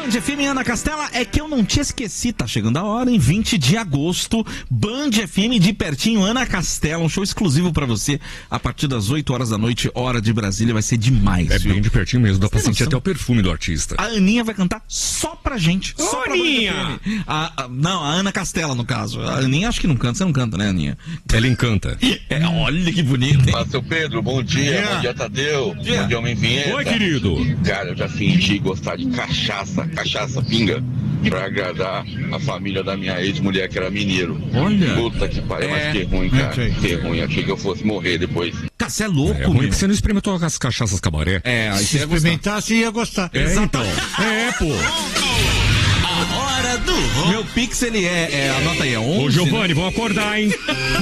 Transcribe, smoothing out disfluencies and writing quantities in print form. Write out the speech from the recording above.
Band FM, Ana Castela, é que eu não te esqueci, tá chegando a hora, em 20 de agosto, Band FM de pertinho, Ana Castela, um show exclusivo pra você, a partir das 8 horas da noite, hora de Brasília, vai ser demais. É viu? bem de pertinho mesmo, dá pra sentir até o perfume do artista. A Aninha vai cantar só pra gente, só pra Aninha! Não, a Ana Castela, no caso. A Aninha acho que não canta, você não canta, né, Aninha? Ela encanta. Olha que bonito, hein? Fala, seu Pedro, bom dia, bom dia, Tadeu, bom dia, Homem Vinheta. Oi, querido. Cara, eu já fingi gostar de cachaça pinga, pra agradar a família da minha ex-mulher, que era mineiro. Olha. Puta que pariu, mas que ruim, cara, que ruim, achei que eu fosse morrer depois. Cara, você é louco, É ruim meu. que você não experimentou as cachaças cabaré. Aí Se experimentasse, ia gostar. Então. Pô. A hora do Meu Pix, ele anota aí, é 11. Ô, Giovanni, vamos acordar, hein?